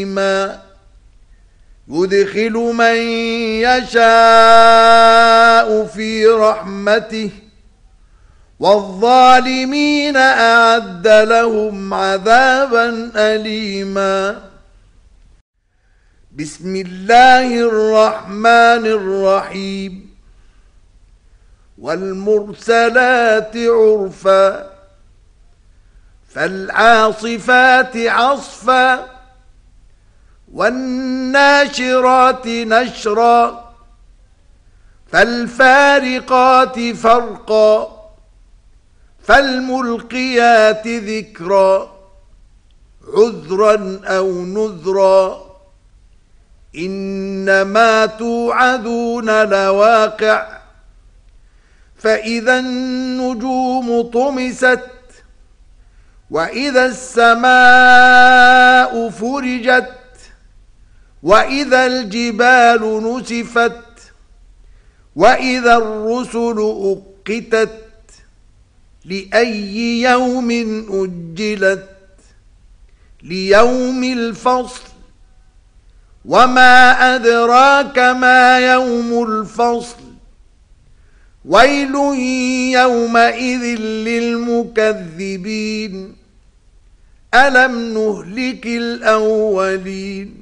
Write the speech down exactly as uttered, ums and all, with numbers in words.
يدخل من يشاء في رحمته والظالمين أعد لهم عذابا أليما. بسم الله الرحمن الرحيم. والمرسلات عرفا فالعاصفات عصفا والناشرات نشرا فالفارقات فرقا فالملقيات ذكرا عذرا أو نذرا إنما توعدون لواقع فإذا النجوم طمست وإذا السماء فرجت وإذا الجبال نسفت وإذا الرسل أقتت لأي يوم أجلت ليوم الفصل وما أدراك ما يوم الفصل ويل يومئذ للمكذبين ألم نهلك الأولين